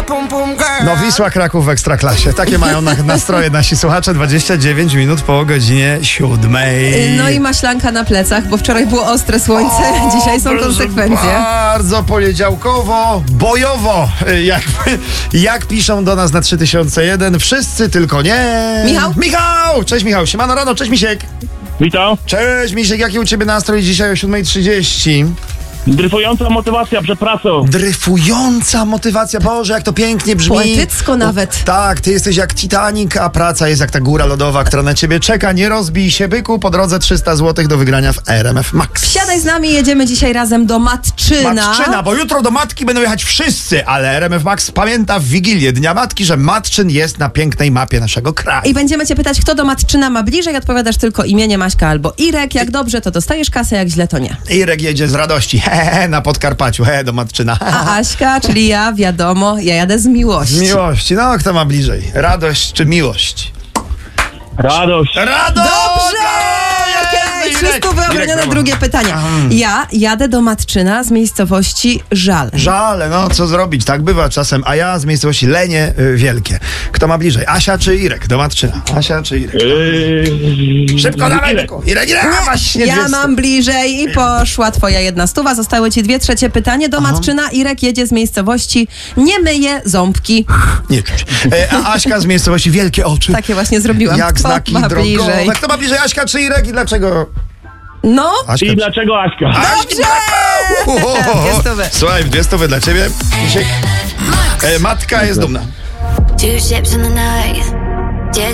No Wisła Kraków w Ekstraklasie. Takie mają nastroje nasi słuchacze. 29 minut po godzinie 7. No i maślanka na plecach, bo wczoraj było ostre słońce, dzisiaj są konsekwencje. Bardzo poniedziałkowo, bojowo. Jak piszą do nas na 3001. Wszyscy tylko nie. Michał! Cześć Michał, siemano rano, cześć Misiek. Witam. Cześć Misiek, jaki u ciebie nastrój dzisiaj o 7:30? Dryfująca motywacja przed pracą. Dryfująca motywacja, Boże, jak to pięknie brzmi. Poetycko nawet. Tak, ty jesteś jak Titanic, a praca jest jak ta góra lodowa, która na ciebie czeka. Nie rozbij się, byku, po drodze 300 zł do wygrania w RMF Max. Wsiadaj z nami, jedziemy dzisiaj razem do Matczyna. Matczyna, bo jutro do Matki będą jechać wszyscy, ale RMF Max pamięta w Wigilię Dnia Matki, że Matczyn jest na pięknej mapie naszego kraju. I będziemy cię pytać, kto do Matczyna ma bliżej, odpowiadasz tylko imieniem Maśka albo Irek. Jak dobrze, to dostajesz kasę, jak źle, to nie. Irek jedzie z radości, na Podkarpaciu, do Matczyna. A Aśka, czyli ja, wiadomo, ja jadę z miłości. Z miłości, no kto ma bliżej? Radość czy miłość? Radość. Radość! Dobrze! Okej, 300 wybronione drugie pytanie. Ja jadę do Matczyna z miejscowości Żale. Żale, no co zrobić, tak bywa czasem, a ja z miejscowości Lenie Wielkie. Kto ma bliżej, Asia czy Irek do Matczyna? Asia czy Irek? Szybko, dawaj, Irek. byku. Irek, właśnie Ja 200. mam bliżej i poszła twoja 100. Zostały ci 2 trzecie pytanie. Do Matczyna Irek jedzie z miejscowości Nie myje ząbki. Nie czuć. A Aśka z miejscowości Wielkie Oczy. Takie właśnie zrobiłam. Jak Kto znaki ma drogowe. bliżej? Kto ma bliżej, Aśka czy Irek i dlaczego? No, Aśka, I dlaczego Aśka? dobrze! 200. Słuchaj, 200 dla ciebie. Misiek. Matka jest dumna. Two ships in the night.